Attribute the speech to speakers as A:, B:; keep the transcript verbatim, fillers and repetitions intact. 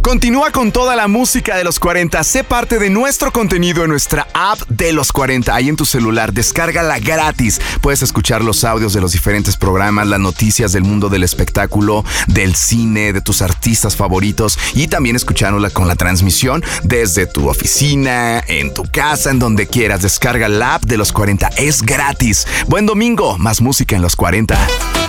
A: Continúa con toda la música de los cuarenta. Sé parte de nuestro contenido en nuestra app de los cuarenta. Ahí en tu celular, descárgala gratis. Puedes escuchar los audios de los diferentes programas, las noticias del mundo del espectáculo, del cine, de tus artistas favoritos y también escuchándola con la transmisión desde tu oficina, en tu casa, en donde quieras. Descarga la app de los cuarenta. Es gratis. Buen domingo. Más música en los cuarenta.